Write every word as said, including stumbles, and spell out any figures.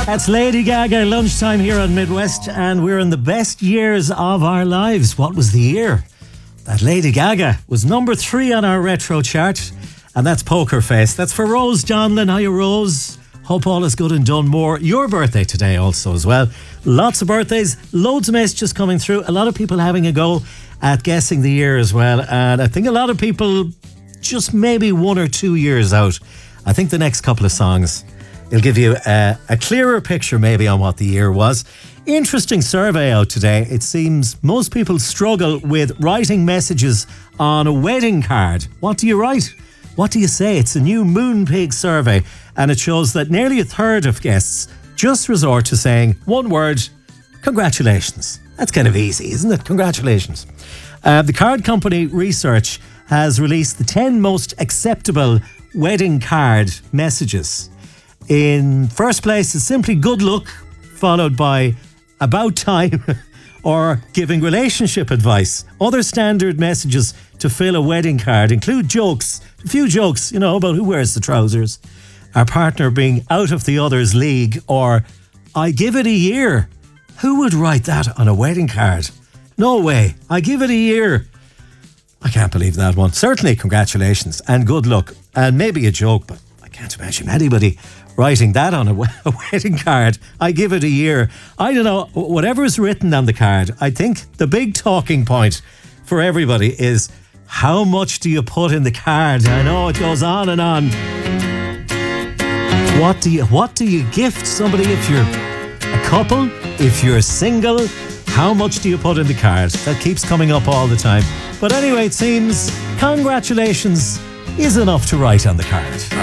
That's Lady Gaga, lunchtime here on Midwest, and we're in the best years of our lives. What was the year that Lady Gaga was number three on our retro chart? And that's Poker Face. That's for Rose Donlan. Hiya, Rose. Hope all is good in Dunmore. Your birthday today also as well. Lots of birthdays, loads of messages coming through. A lot of people having a go at guessing the year as well. And I think a lot of people just maybe one or two years out. I think the next couple of songs, it'll give you a, a clearer picture maybe on what the year was. Interesting survey out today. It seems most people struggle with writing messages on a wedding card. What do you write? What do you say? It's a new Moonpig survey, and it shows that nearly a third of guests just resort to saying one word, congratulations. That's kind of easy, isn't it? Congratulations. Uh, the card company Research has released the ten most acceptable wedding card messages. In first place is simply good luck, followed by about time or giving relationship advice. Other standard messages to fill a wedding card include jokes, a few jokes, you know, about who wears the trousers, our partner being out of the other's league, or I give it a year. Who would write that on a wedding card? No way. I give it a year. I can't believe that one. Certainly congratulations and good luck, and maybe a joke, but I can't imagine anybody writing that on a, a wedding card. I give it a year. I don't know, whatever is written on the card, I think the big talking point for everybody is how much do you put in the card? I know it goes on and on. What do you what do you gift somebody if you're a couple, if you're single? How much do you put in the card? That keeps coming up all the time. But anyway, it seems congratulations is enough to write on the card.